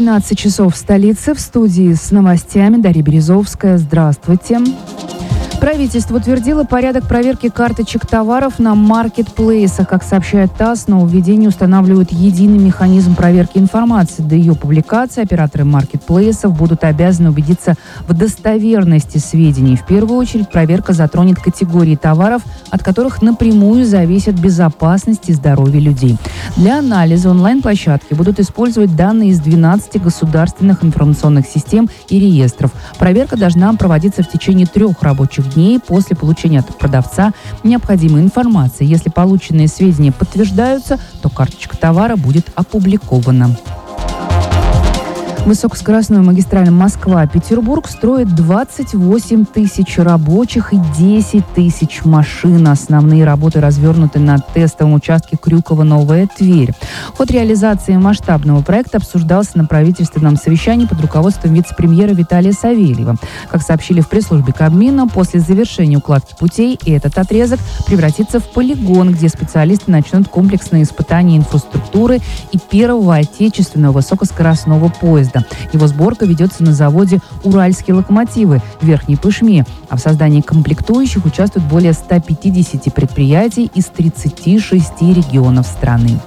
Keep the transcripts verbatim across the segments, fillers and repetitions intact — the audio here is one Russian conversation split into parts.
двенадцать часов в столице. В студии с новостями Дарья Березовская. Здравствуйте. Правительство утвердило порядок проверки карточек товаров на маркетплейсах. Как сообщает ТАСС, нововведение устанавливает единый механизм проверки информации. До ее публикации операторы маркетплейсов будут обязаны убедиться в достоверности сведений. В первую очередь проверка затронет категории товаров, от которых напрямую зависит безопасность и здоровье людей. Для анализа онлайн-площадки будут использовать данные из двенадцати государственных информационных систем и реестров. Проверка должна проводиться в течение трех рабочих дней после получения от продавца необходимой информации. Если полученные сведения подтверждаются, то карточка товара будет опубликована. Высокоскоростную магистраль Москва-Петербург строит двадцать восемь тысяч рабочих и десять тысяч машин. Основные работы развернуты на тестовом участке Крюково-Новая Тверь. Ход реализации масштабного проекта обсуждался на правительственном совещании под руководством вице-премьера Виталия Савельева. Как сообщили в пресс-службе Кабмина, после завершения укладки путей этот отрезок превратится в полигон, где специалисты начнут комплексные испытания инфраструктуры и первого отечественного высокоскоростного поезда. Его сборка ведется на заводе «Уральские локомотивы» в Верхней Пышме, а в создании комплектующих участвуют более ста пятидесяти предприятий из тридцати шести регионов страны.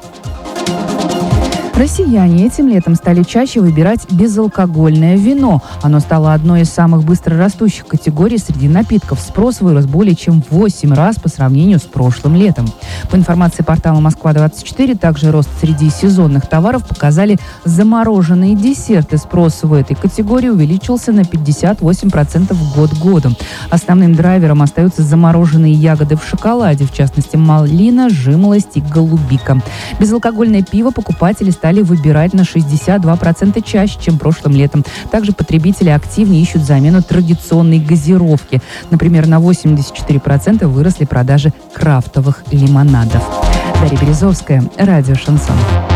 Россияне этим летом стали чаще выбирать безалкогольное вино. Оно стало одной из самых быстрорастущих категорий среди напитков. Спрос вырос более чем в восемь раз по сравнению с прошлым летом. По информации портала Москва двадцать четыре, также рост среди сезонных товаров показали замороженные десерты. Спрос в этой категории увеличился на пятьдесят восемь процентов год к году. Основным драйвером остаются замороженные ягоды в шоколаде, в частности малина, жимолость и голубика. Безалкогольное пиво покупатели стали выбирать на шестьдесят два процента чаще, чем прошлым летом. Также потребители активнее ищут замену традиционной газировки. Например, на восемьдесят четыре процента выросли продажи крафтовых лимонадов. Дарья Березовская, радио «Шансон».